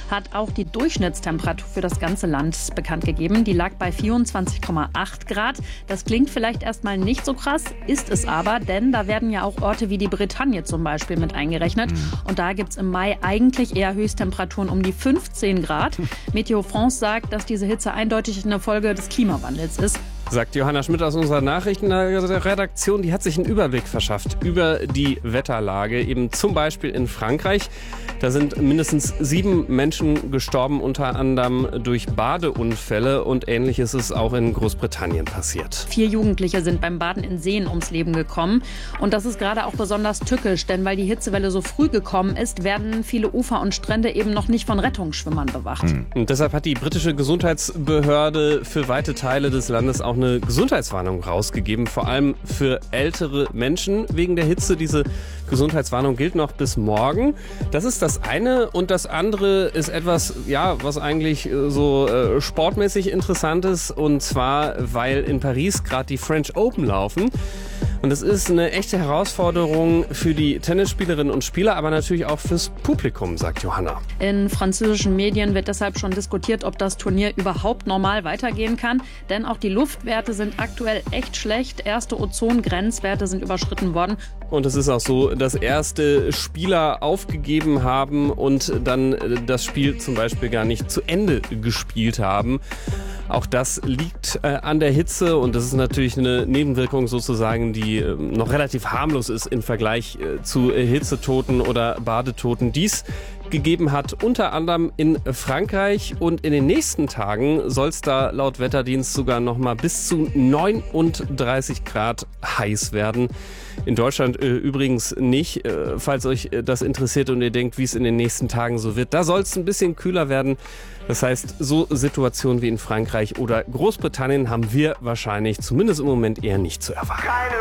hat auch die Durchschnittstemperatur für das ganze Land bekannt gegeben. Die lag bei 24,8 Grad. Das klingt vielleicht erstmal nicht so krass, ist es aber, denn da werden ja auch Orte wie die Bretagne zum Beispiel mit eingerechnet. Und da gibt es im Mai eigentlich eher Höchsttemperaturen um die 15 Grad. Meteo France sagt, dass diese Hitze eindeutig eine Folge des Klimawandels ist. Sagt Johanna Schmidt aus unserer Nachrichtenredaktion. Die hat sich einen Überblick verschafft über die Wetterlage, eben zum Beispiel in Frankreich. Da sind mindestens 7 Menschen gestorben, unter anderem durch Badeunfälle, und Ähnliches ist auch in Großbritannien passiert. 4 Jugendliche sind beim Baden in Seen ums Leben gekommen. Und das ist gerade auch besonders tückisch, denn weil die Hitzewelle so früh gekommen ist, werden viele Ufer und Strände eben noch nicht von Rettungsschwimmern bewacht. Und deshalb hat die britische Gesundheitsbehörde für weite Teile des Landes auch eine Gesundheitswarnung rausgegeben, vor allem für ältere Menschen wegen der Hitze. Diese Gesundheitswarnung gilt noch bis morgen. Das ist das eine. Und das andere ist etwas, was eigentlich so sportmäßig interessant ist. Und zwar, weil in Paris gerade die French Open laufen. Und das ist eine echte Herausforderung für die Tennisspielerinnen und Spieler, aber natürlich auch fürs Publikum, sagt Johanna. In französischen Medien wird deshalb schon diskutiert, ob das Turnier überhaupt normal weitergehen kann. Denn auch die Luftwerte sind aktuell echt schlecht. Erste Ozongrenzwerte sind überschritten worden. Und es ist auch so, dass erste Spieler aufgegeben haben und dann das Spiel zum Beispiel gar nicht zu Ende gespielt haben. Auch das liegt an der Hitze, und das ist natürlich eine Nebenwirkung sozusagen, die noch relativ harmlos ist im Vergleich zu Hitzetoten oder Badetoten, die es gegeben hat, unter anderem in Frankreich. Und in den nächsten Tagen soll es da laut Wetterdienst sogar noch mal bis zu 39 Grad heiß werden. In Deutschland übrigens nicht, falls euch das interessiert und ihr denkt, wie es in den nächsten Tagen so wird. Da soll es ein bisschen kühler werden. Das heißt, so Situationen wie in Frankreich oder Großbritannien haben wir wahrscheinlich zumindest im Moment eher nicht zu erwarten.